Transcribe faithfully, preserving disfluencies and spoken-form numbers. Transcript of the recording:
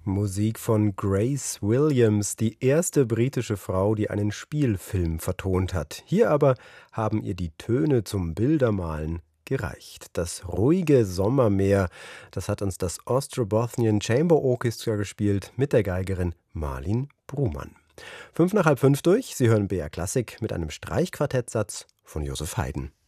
Musik von Grace Williams, die erste britische Frau, die einen Spielfilm vertont hat. Hier aber haben ihr die Töne zum Bildermalen gereicht. Das ruhige Sommermeer, das hat uns das Ostrobothnian Chamber Orchestra gespielt mit der Geigerin Marlin Brumann. Fünf nach halb fünf durch, Sie hören B R Klassik mit einem Streichquartettsatz von Joseph Haydn.